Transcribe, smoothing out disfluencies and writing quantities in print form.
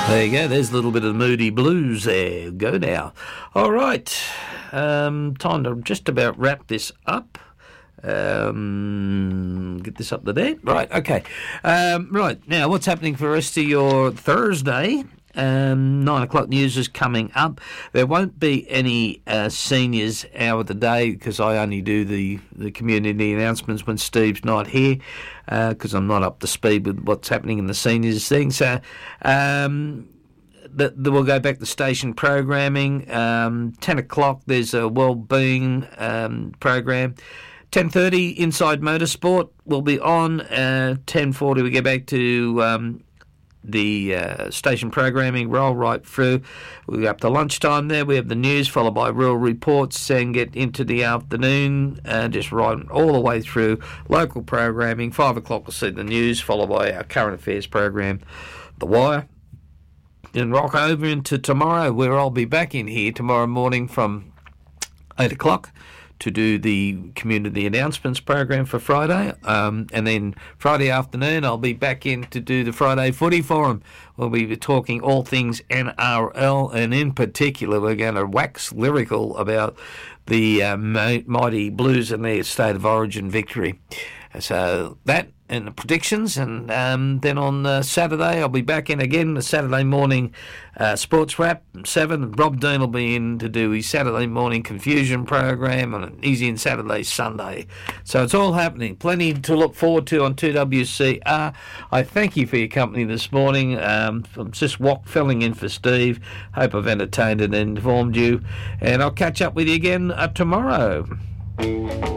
There you go. There's a little bit of Moody Blues there. Go now. All right. Time to just about wrap this up. Get this up to there. Right, okay. Right, now what's happening for the rest of your Thursday? 9 o'clock news is coming up. There won't be any seniors hour of the day because I only do the community announcements when Steve's not here because I'm not up to speed with what's happening in the seniors thing. So we'll go back to station programming. 10 o'clock there's a wellbeing program. 10:30 Inside Motorsport will be on. 10:40 we get back to the station programming, roll right through. We go up to lunchtime there. We have the news followed by rural reports and get into the afternoon, just right all the way through local programming. 5 o'clock we'll see the news followed by our current affairs program, The Wire. Then rock over into tomorrow where I'll be back in here tomorrow morning from 8 o'clock to do the community announcements program for Friday. And then Friday afternoon, I'll be back in to do the Friday Footy Forum. We'll be talking all things NRL, and in particular, we're going to wax lyrical about the mighty Blues and their State of Origin victory. So that and the predictions, and then on Saturday I'll be back in again, the Saturday morning sports wrap, 7. Rob Dean will be in to do his Saturday morning confusion program on an Easy and Saturday, Sunday. So it's all happening. Plenty to look forward to on 2WCR. I thank you for your company this morning. I'm just filling in for Steve. Hope I've entertained and informed you, and I'll catch up with you again tomorrow.